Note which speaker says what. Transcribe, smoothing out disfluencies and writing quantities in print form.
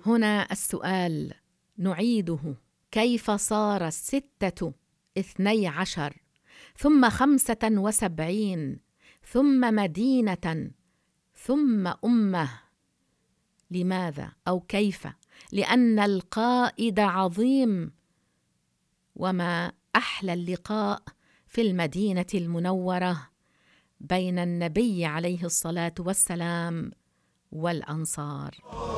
Speaker 1: هنا السؤال نعيده: كيف صار 6 12 ثم 75 ثم مدينة ثم أمة؟ لماذا أو كيف؟ لأن القائد عظيم، وما أحلى اللقاء في المدينة المنورة بين النبي عليه الصلاة والسلام والأنصار.